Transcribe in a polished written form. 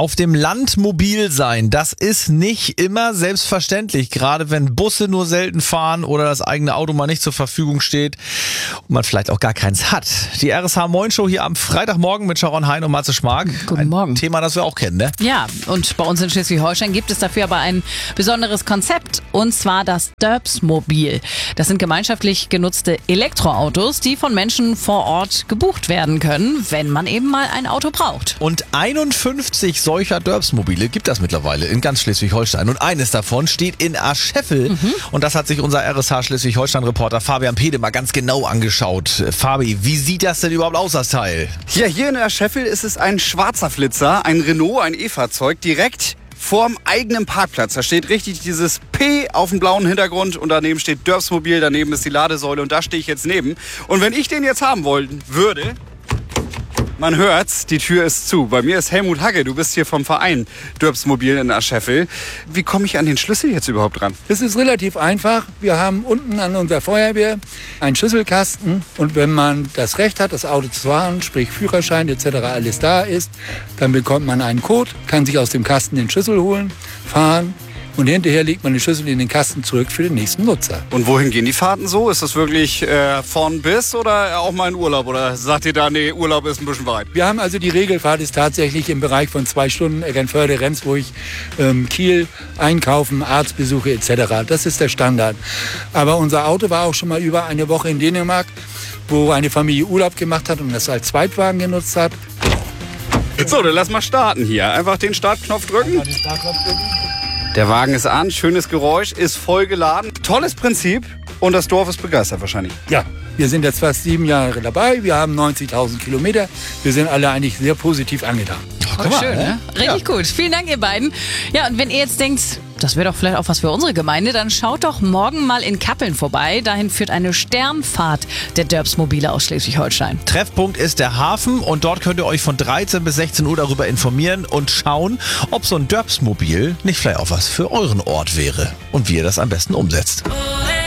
Auf dem Land mobil sein, das ist nicht immer selbstverständlich, gerade wenn Busse nur selten fahren oder das eigene Auto mal nicht zur Verfügung steht und man vielleicht auch gar keins hat. Die RSH Moin Show hier am Freitagmorgen mit Sharon Hein und Matze Schmark. Guten Morgen. Ein Thema, das wir auch kennen, ne? Ja, und bei uns in Schleswig-Holstein gibt es dafür aber ein besonderes Konzept, und zwar das Dörbsmobil. Das sind gemeinschaftlich genutzte Elektroautos, die von Menschen vor Ort gebucht werden können, wenn man eben mal ein Auto braucht. Und 51 solcher Dörbsmobile gibt es mittlerweile in ganz Schleswig-Holstein. Und eines davon steht in Ascheffel. Und das hat sich unser RSH Schleswig-Holstein-Reporter Fabian Pede mal ganz genau angeschaut. Fabi, wie sieht das denn überhaupt aus, das Teil? Ja, hier in Ascheffel ist es ein schwarzer Flitzer, ein Renault, ein E-Fahrzeug, direkt vorm eigenen Parkplatz. Da steht richtig dieses P auf dem blauen Hintergrund und daneben steht Dörbsmobil, daneben ist die Ladesäule und da stehe ich jetzt neben. Und wenn ich den jetzt haben wollen würde, man hört's, die Tür ist zu. Bei mir ist Helmut Hagge, du bist hier vom Verein Dörbsmobil in Ascheffel. Wie komme ich an den Schlüssel jetzt überhaupt ran? Es ist relativ einfach. Wir haben unten an unserer Feuerwehr einen Schlüsselkasten und wenn man das Recht hat, das Auto zu fahren, sprich Führerschein etc. alles da ist, dann bekommt man einen Code, kann sich aus dem Kasten den Schlüssel holen, fahren und hinterher legt man den Schlüssel in den Kasten zurück für den nächsten Nutzer. Und wohin gehen die Fahrten so? Ist das wirklich von bis oder auch mal in Urlaub? Oder sagt ihr da, nee, Urlaub ist ein bisschen weit? Wir haben also die Regelfahrt ist tatsächlich im Bereich von 2 Stunden Eckernförde, Rendsburg, Kiel, Einkaufen, Arztbesuche etc. Das ist der Standard. Aber unser Auto war auch schon mal über eine Woche in Dänemark, wo eine Familie Urlaub gemacht hat und das als Zweitwagen genutzt hat. So, dann lass mal starten hier. Einfach den Startknopf drücken. Der Wagen ist an, schönes Geräusch, ist voll geladen. Tolles Prinzip und das Dorf ist begeistert wahrscheinlich. Ja, wir sind jetzt fast 7 Jahre dabei. Wir haben 90.000 Kilometer. Wir sind alle eigentlich sehr positiv angetan. Guck mal, Schön, ne? Richtig gut. Vielen Dank, ihr beiden. Ja, und wenn ihr jetzt denkt, das wäre doch vielleicht auch was für unsere Gemeinde, dann schaut doch morgen mal in Kappeln vorbei. Dahin führt eine Sternfahrt der Dörbsmobile aus Schleswig-Holstein. Treffpunkt ist der Hafen und dort könnt ihr euch von 13 bis 16 Uhr darüber informieren und schauen, ob so ein Dörbsmobil nicht vielleicht auch was für euren Ort wäre und wie ihr das am besten umsetzt.